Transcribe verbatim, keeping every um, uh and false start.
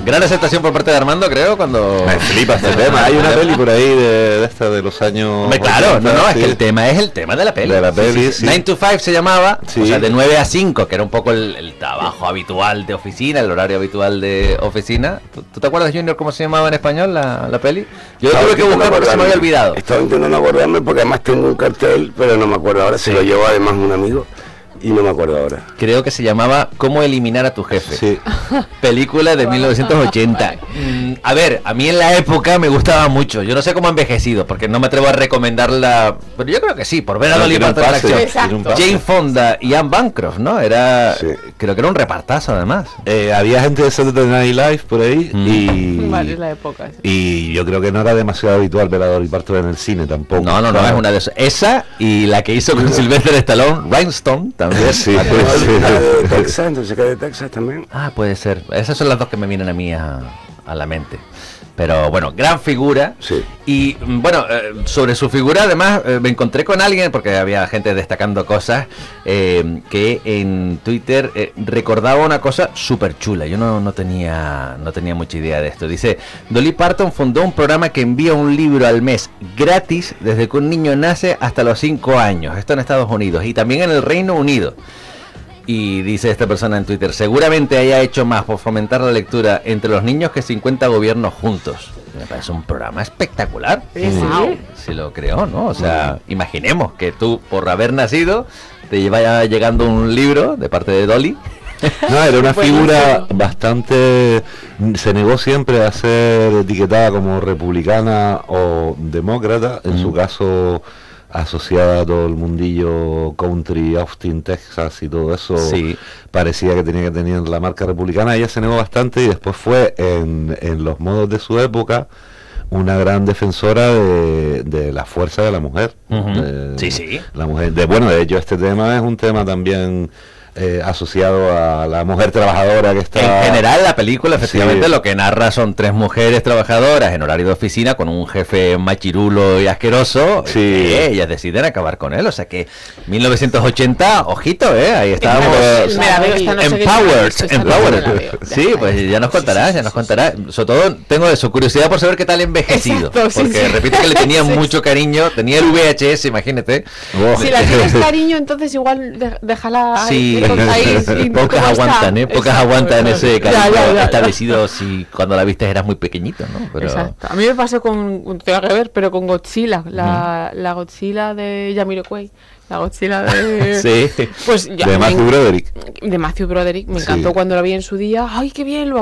Gran aceptación por parte de Armando, creo, cuando... Me flipa este tema. Hay una peli por ahí de, de esta de los años... Me, claro, ochenta, no, no, sí. es que el tema es el tema de la peli. De la peli, sí, sí. sí. nine to five se llamaba, Sí. o sea, de nueve a cinco, que era un poco el, el trabajo habitual de oficina, el horario habitual de oficina. ¿Tú, tú te acuerdas, Junior, cómo se llamaba en español la, la peli? Yo Estaba tuve que buscar porque se me había olvidado. Estaba intentando acordarme porque además tengo un cartel, pero no me acuerdo ahora. Se Sí. lo llevó además un amigo y no me acuerdo ahora. Creo que se llamaba Cómo eliminar a tu jefe. Sí. Película de mil novecientos ochenta. Mm, a ver, a mí en la época me gustaba mucho. Yo no sé cómo ha envejecido, porque no me atrevo a recomendarla. Pero yo creo que sí, por ver a No, Dolly tiene un Parton en la pase, acción. tiene un pase. Jane Fonda y Anne Bancroft, ¿no? Era, Sí. creo que era un repartazo además. Eh, había gente de Saturday Night Live por ahí Mm. y... Vale, la época. sí. Y yo creo que no era demasiado habitual ver a Dolly Parton en el cine tampoco. No, no, no, Claro. es una de esas. Esa y la que hizo con Sylvester Stallone, Rhinestone, también. Sí, La sí. de Texas, entonces que de Texas también. Ah, puede ser. Esas son las dos que me vienen a mí a, a la mente. Pero bueno, gran figura. Sí. Y mm, bueno, eh, sobre su figura además eh, me encontré con alguien, porque había gente destacando cosas, eh, que en Twitter eh, recordaba una cosa súper chula. Yo no, no, tenía, no tenía mucha idea de esto. Dice, Dolly Parton fundó un programa que envía un libro al mes gratis desde que un niño nace hasta los cinco años. Esto en Estados Unidos y también en el Reino Unido. Y dice esta persona en Twitter, seguramente haya hecho más por fomentar la lectura entre los niños que cincuenta gobiernos juntos. Me parece un programa espectacular. Sí, sí. Wow. Si lo creo, ¿no? O sea, imaginemos que tú, por haber nacido, te vaya llegando un libro de parte de Dolly. No, era una Buenísimo. figura bastante... Se negó siempre a ser etiquetada como republicana o demócrata, en Mm. su caso asociada a todo el mundillo country, Austin, Texas y todo eso. Sí. Parecía que tenía que tener la marca republicana. Ella se negó bastante y después fue en, en los modos de su época una gran defensora de, de la fuerza de la mujer. Ujú. De- Sí, sí. La mujer, de, bueno, de hecho este tema es un tema también eh, asociado a la mujer trabajadora que está... En general, la película, efectivamente, Sí. lo que narra son tres mujeres trabajadoras en horario de oficina con un jefe machirulo y asqueroso. Sí. Que ellas deciden acabar con él. O sea que mil novecientos ochenta, ojito, ¿eh? Ahí estábamos. Me la veo esta noche que Empowered, esta noche empowered. me la veo. Sí, pues ya nos contará, ya nos contará. Sobre todo tengo eso, curiosidad por saber qué tal envejecido. Exacto, sí, porque sí. repito que le tenía Sí, mucho cariño, tenía el V H S, imagínate. Oh. Si la tienes cariño, entonces igual de- déjala ahí, Sí, que contáis y pocas cómo está. aguantan, ¿eh? Pocas Exacto, aguantan exacto. ese Ya, cariño ya, ya, ya. establecido si cuando la viste eras muy pequeñito, ¿no? Pero... Exacto. A mí me pasó con, no tengo que ver, pero con Godzilla, la, la Godzilla de Jamiroquai, la Godzilla de... Sí. Pues ya, de me Matthew en- Broderick. de Matthew Broderick, me Sí. encantó cuando la vi en su día. Ay, qué bien, lo